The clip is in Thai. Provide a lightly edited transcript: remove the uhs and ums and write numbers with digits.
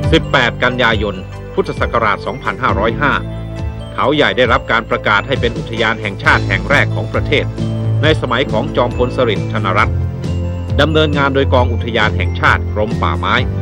18 กันยายน พุทธศักราช 2505 เขาใหญ่ได้รับการประกาศให้เป็นอุทยานแห่งชาติแห่งแรกของประเทศในสมัยของจอมพลสฤษดิ์ธนรัตน์ดำเนินงานโดยกองอุทยานแห่งชาติกรมป่าไม้